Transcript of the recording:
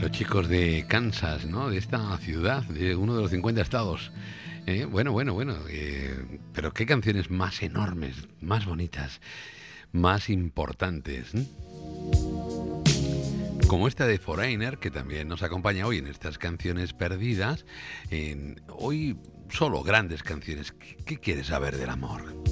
Los chicos de Kansas, ¿no? De esta ciudad, de uno de los 50 estados. Bueno. Pero qué canciones más enormes, más bonitas, más importantes, ¿eh? Como esta de Foreigner, que también nos acompaña hoy en estas canciones perdidas. Hoy solo grandes canciones. ¿Qué quieres saber del amor?